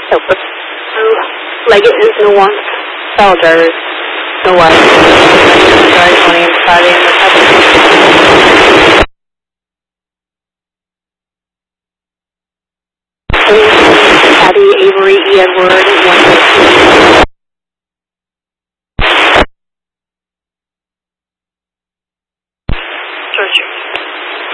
Helper. Leggett is no one. Fellow drivers. No one. Drive 20 and Friday and Abby, Avery, E. Edward.